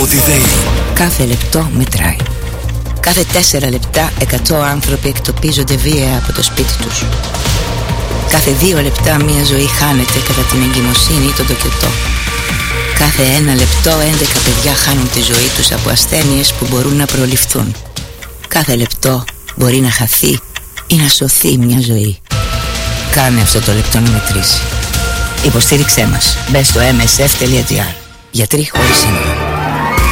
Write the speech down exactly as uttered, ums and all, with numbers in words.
τη ΔΕΗ. Κάθε λεπτό μετράει. Κάθε τέσσερα λεπτά εκατό άνθρωποι εκτοπίζονται βία από το σπίτι τους. Κάθε δύο λεπτά μια ζωή χάνεται κατά την εγκυμοσύνη ή τον τοκετό. Κάθε ένα λεπτό έντεκα παιδιά χάνουν τη ζωή τους από ασθένειες που μπορούν να προληφθούν. Κάθε λεπτό μπορεί να χαθεί ή να σωθεί μια ζωή. Κάνε αυτό το λεπτό να μετρήσει. Υποστήριξέ μας. Μπες στο εμ ες εφ τελεία τζι άρ. Γιατροί χωρίς σύνορα.